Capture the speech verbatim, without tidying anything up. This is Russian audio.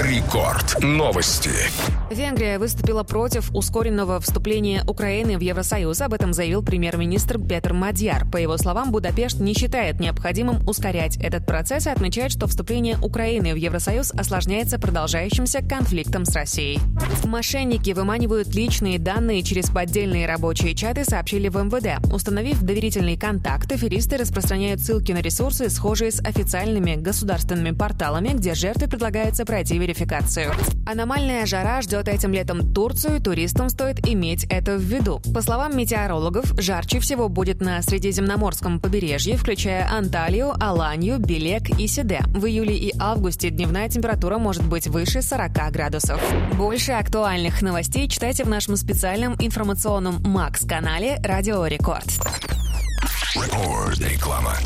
Рекорд. Новости. Венгрия выступила против ускоренного вступления Украины в Евросоюз. Об этом заявил премьер-министр Петр Мадьяр. По его словам, Будапешт не считает необходимым ускорять этот процесс и отмечает, что вступление Украины в Евросоюз осложняется продолжающимся конфликтом с Россией. Мошенники выманивают личные данные через поддельные рабочие чаты, сообщили в эм вэ дэ. Установив доверительный контакт, аферисты распространяют ссылки на ресурсы, схожие с официальными государственными порталами, где жертве предлагается пройти верификацию. Аномальная жара ждет этим летом Турцию, туристам стоит иметь это в виду. По словам метеорологов, жарче всего будет на Средиземноморском побережье, включая Анталию, Аланью, Белек и Сиде. В июле и августе дневная температура может быть выше сорока градусов. Больше актуальных новостей читайте в нашем специальном информационном Макс-канале «Радио Рекорд». Реклама.